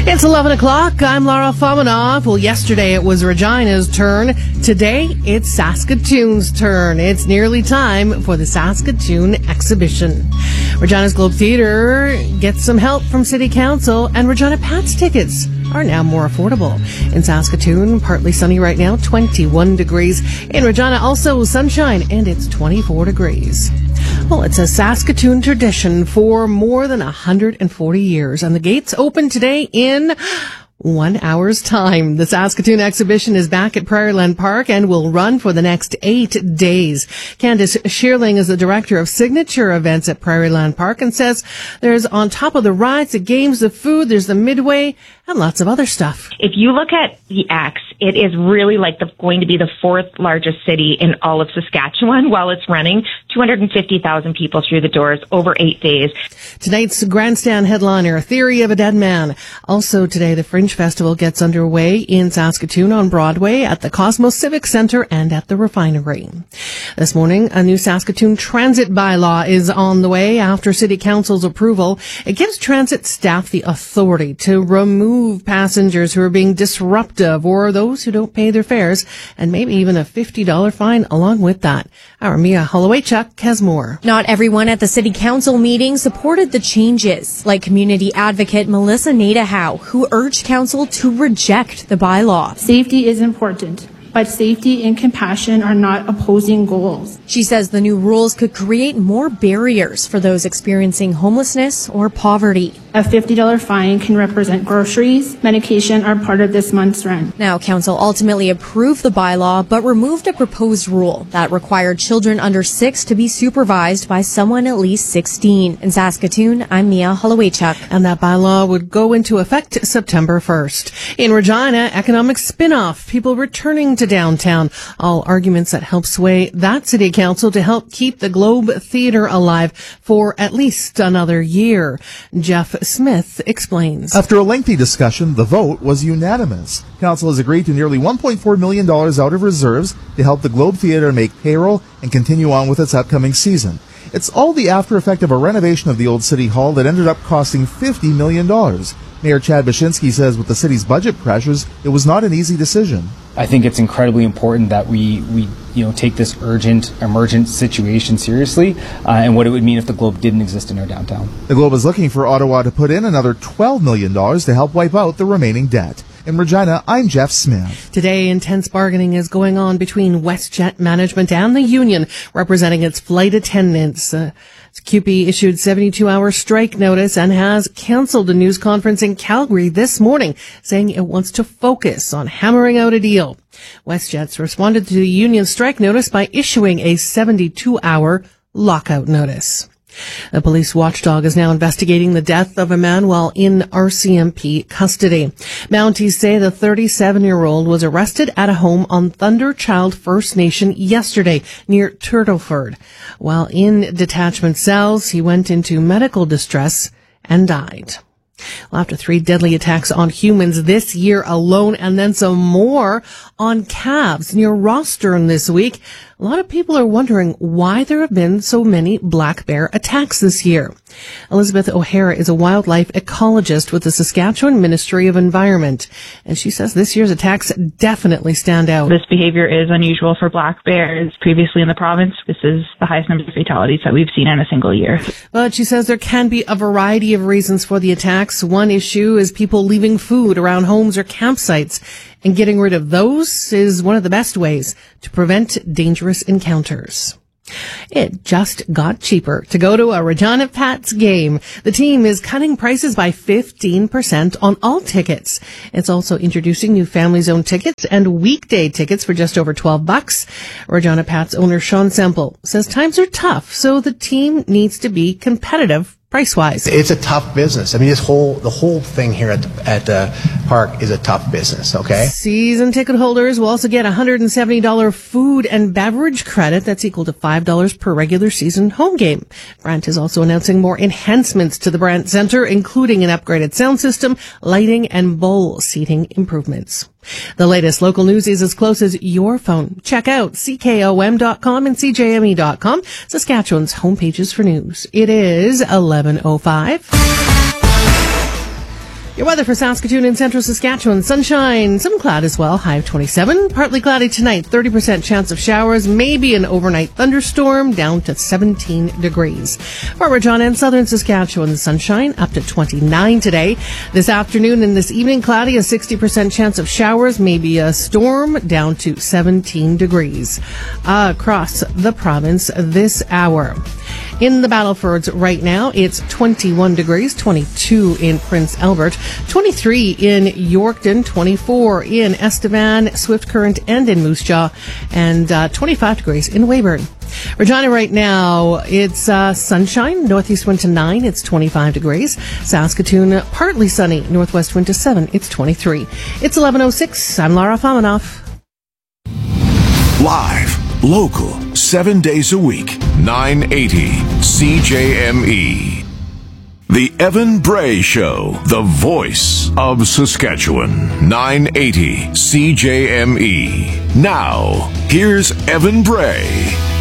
It's 11 o'clock. I'm Laura Fominov. Well, yesterday it was Regina's turn. Today, it's Saskatoon's turn. It's nearly time for the Saskatoon exhibition. Regina's Globe Theatre gets some help from City Council, and Regina Pats tickets are now more affordable. In Saskatoon, partly sunny right now, 21 degrees. In Regina, also sunshine, and it's 24 degrees. Well, it's a Saskatoon tradition for more than 140 years, and the gates open today in 1 hour's time. The Saskatoon exhibition is back at Prairieland Park and will run for the next 8 days. Candace Shearling is the director of signature events at Prairieland Park and says there's, on top of the rides, the games, the food, there's the midway, and lots of other stuff. If you look at the X, it is really like going to be the fourth largest city in all of Saskatchewan while it's running. 250,000 people through the doors over 8 days. Tonight's grandstand headliner, Theory of a Dead Man. Also today, the Fringe Festival gets underway in Saskatoon on Broadway, at the Cosmos Civic Centre, and at the Refinery. This morning, a new Saskatoon transit bylaw is on the way after City Council's approval. It gives transit staff the authority to remove passengers who are being disruptive or those who don't pay their fares, and maybe even a $50 fine along with that. Our Mia Holowaychuk has more. Not everyone at the City Council meeting supported the changes, like community advocate Melissa Nadahow, who urged Council to reject the bylaw. Safety is important, but safety and compassion are not opposing goals. She says the new rules could create more barriers for those experiencing homelessness or poverty. A $50 fine can represent groceries, medication are part of this month's rent. Now, Council ultimately approved the bylaw, but removed a proposed rule that required children under 6 to be supervised by someone at least 16. In Saskatoon, I'm Mia Holowaychuk. And that bylaw would go into effect September 1st. In Regina, economic spin-off, people returning to downtown. All arguments that help sway that City Council to help keep the Globe Theatre alive for at least another year. Jeff Smith explains. After a lengthy discussion, the vote was unanimous. Council has agreed to nearly $1.4 million out of reserves to help the Globe Theatre make payroll and continue on with its upcoming season. It's all the after effect of a renovation of the old City Hall that ended up costing $50 million. Mayor Chad Bashinsky says with the city's budget pressures, it was not an easy decision. I think it's incredibly important that we take this urgent, emergent situation seriously, and what it would mean if the Globe didn't exist in our downtown. The Globe is looking for Ottawa to put in another $12 million to help wipe out the remaining debt. In Regina, I'm Jeff Smith. Today, intense bargaining is going on between WestJet management and the union representing its flight attendants. CUPE issued 72-hour strike notice and has canceled a news conference in Calgary this morning, saying it wants to focus on hammering out a deal. WestJet's responded to the union strike notice by issuing a 72-hour lockout notice. A police watchdog is now investigating the death of a man while in RCMP custody. Mounties say the 37-year-old was arrested at a home on Thunderchild First Nation yesterday near Turtleford. While in detachment cells, he went into medical distress and died. Well, after 3 deadly attacks on humans this year alone, and then some more on calves near Rosthern this week, a lot of people are wondering why there have been so many black bear attacks this year. Elizabeth O'Hara is a wildlife ecologist with the Saskatchewan Ministry of Environment, and she says this year's attacks definitely stand out. This behavior is unusual for black bears. Previously in the province, this is the highest number of fatalities that we've seen in a single year. But she says there can be a variety of reasons for the attacks. One issue is people leaving food around homes or campsites, and getting rid of those is one of the best ways to prevent dangerous encounters. It just got cheaper to go to a Regina Pats game. The team is cutting prices by 15% on all tickets. It's also introducing new family zone tickets and weekday tickets for just over $12. Regina Pats owner Sean Semple says times are tough, so the team needs to be competitive price-wise. It's a tough business. I mean, the whole thing here at the park is a tough business, okay? Season ticket holders will also get a $170 food and beverage credit. That's equal to $5 per regular season home game. Brandt is also announcing more enhancements to the Brandt Centre, including an upgraded sound system, lighting, and bowl seating improvements. The latest local news is as close as your phone. Check out CKOM.com and CJME.com, Saskatchewan's homepages for news. It is 11:05. Your weather for Saskatoon and central Saskatchewan. Sunshine, some cloud as well. High of 27. Partly cloudy tonight. 30% chance of showers. Maybe an overnight thunderstorm. Down to 17 degrees. For Regina and southern Saskatchewan, sunshine up to 29 today. This afternoon and this evening, cloudy. A 60% chance of showers. Maybe a storm. Down to 17 degrees. Across the province this hour. In the Battlefords right now, it's 21 degrees, 22 in Prince Albert, 23 in Yorkton, 24 in Estevan, Swift Current, and in Moose Jaw, and 25 degrees in Weyburn. Regina right now, it's sunshine, northeast wind to 9, it's 25 degrees. Saskatoon, partly sunny, northwest wind to 7, it's 23. It's 11:06. I'm Laura Famanoff. Live, local, 7 days a week, 980 CJME. The Evan Bray Show, the voice of Saskatchewan, 980 CJME. Now, here's Evan Bray.